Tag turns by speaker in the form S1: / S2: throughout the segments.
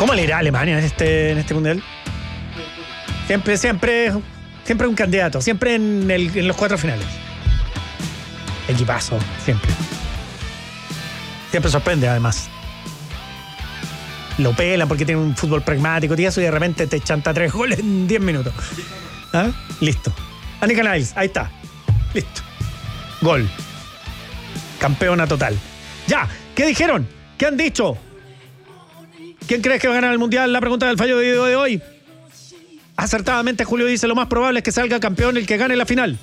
S1: ¿Cómo le irá a Alemania en este mundial? Siempre un candidato, siempre en los 4 finales. Equipazo, siempre. Siempre sorprende, además. Lo pelan porque tiene un fútbol pragmático y eso, y de repente te chanta 3 goles en 10 minutos. ¿Ah? Listo. Annika Niles, ahí está. Listo. Gol. Campeona total. Ya, ¿qué dijeron? ¿Qué han dicho? ¿Quién crees que va a ganar el mundial? La pregunta del fallo de video de hoy. Acertadamente, Julio dice: lo más probable es que salga campeón el que gane la final.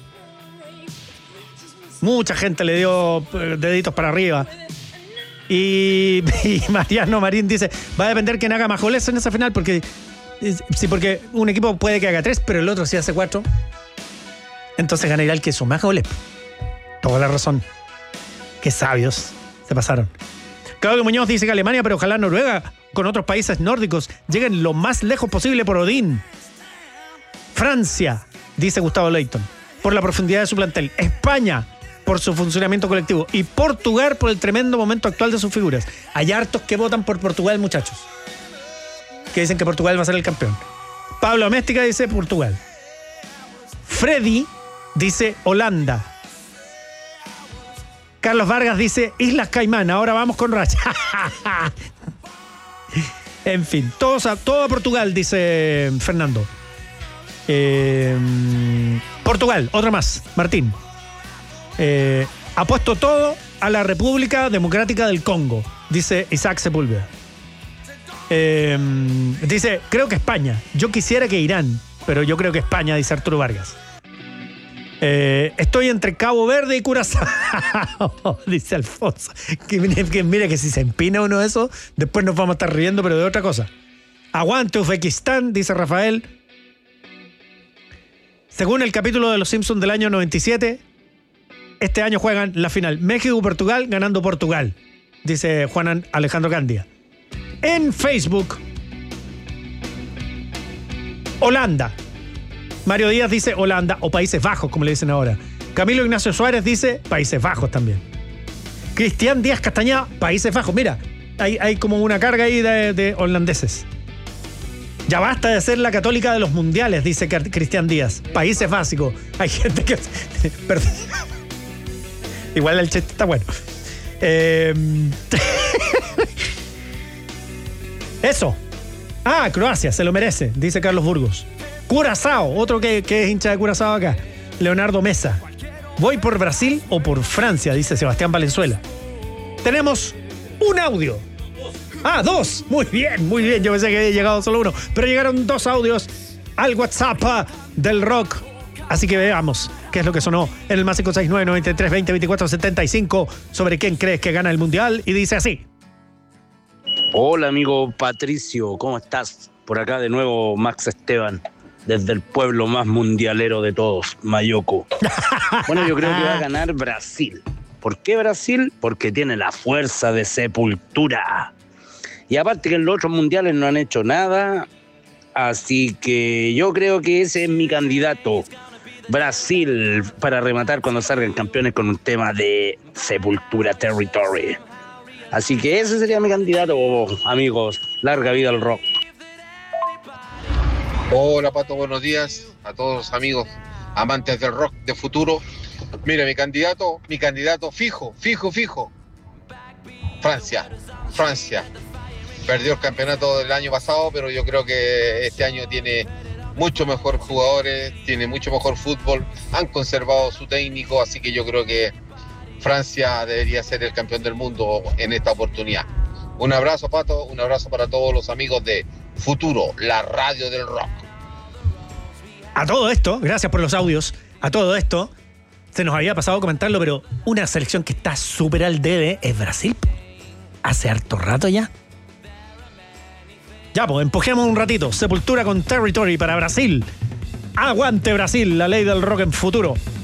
S1: Mucha gente le dio deditos para arriba. Y Mariano Marín dice: va a depender quién haga más goles en esa final, porque un equipo puede que haga 3, pero el otro sí hace 4. Entonces ganará el que hizo más goles. Toda la razón. Qué sabios se pasaron. Claudio Muñoz dice que Alemania, pero ojalá Noruega con otros países nórdicos lleguen lo más lejos posible por Odín. Francia, dice Gustavo Leighton, por la profundidad de su plantel. España, por su funcionamiento colectivo. Y Portugal, por el tremendo momento actual de sus figuras. Hay hartos que votan por Portugal, muchachos, que dicen que Portugal va a ser el campeón. Pablo Améstica dice Portugal. Freddy dice Holanda. Carlos Vargas dice Islas Caimán. Ahora vamos con Racha. En fin, todo a Portugal, dice Fernando. Portugal, otra más, Martín. Apuesto todo a la República Democrática del Congo, dice Isaac Sepúlveda. Dice, creo que España. Yo quisiera que Irán, pero yo creo que España, dice Arturo Vargas. Estoy entre Cabo Verde y Curazao, dice Alfonso. Mira que si se empina uno de esos, después nos vamos a estar riendo, pero de otra cosa. Aguante Uzbekistán, dice Rafael. Según el capítulo de Los Simpsons del año 97, este año juegan la final México-Portugal, ganando Portugal, dice Juan Alejandro Candia. En Facebook, Holanda. Mario Díaz dice Holanda o Países Bajos, como le dicen ahora. Camilo Ignacio Suárez dice Países Bajos también. Cristian Díaz Castañeda, Países Bajos. Mira, hay como una carga ahí de holandeses. Ya basta de ser la católica de los mundiales, dice Cristian Díaz. Países Básicos. Hay gente que... Perdón. Igual el chiste está bueno. Eso. Croacia, se lo merece, dice Carlos Burgos. Curazao, otro que es hincha de Curazao acá. Leonardo Mesa. ¿Voy por Brasil o por Francia?, dice Sebastián Valenzuela. Tenemos un audio. 2. Muy bien. Yo pensé que había llegado solo uno, pero llegaron 2 audios al WhatsApp del Rock. Así que veamos qué es lo que sonó en el más 569-93-20-24-75 sobre quién crees que gana el mundial. Y dice así.
S2: Hola, amigo Patricio, ¿cómo estás? Por acá de nuevo Max Esteban, desde el pueblo más mundialero de todos, Mayoco. Bueno, yo creo que va a ganar Brasil. ¿Por qué Brasil? Porque tiene la fuerza de Sepultura. Y aparte que en los otros mundiales no han hecho nada, así que yo creo que ese es mi candidato. Brasil, para rematar cuando salgan campeones con un tema de Sepultura Territory. Así que ese sería mi candidato, amigos. Larga vida al rock.
S3: Hola, Pato, buenos días a todos los amigos amantes del rock de futuro. Mira, mi candidato fijo. Francia. Perdió el campeonato del año pasado, pero yo creo que este año tiene mucho mejor jugadores, tiene mucho mejor fútbol, han conservado su técnico, así que yo creo que Francia debería ser el campeón del mundo en esta oportunidad. Un abrazo, Pato, un abrazo para todos los amigos de Futuro, la radio del rock.
S1: A todo esto, gracias por los audios, a todo esto, se nos había pasado comentarlo, pero una selección que está súper al debe es Brasil. Hace harto rato ya. Ya, pues, empujemos un ratito. Sepultura con Territory para Brasil. Aguante Brasil, la ley del rock en Futuro.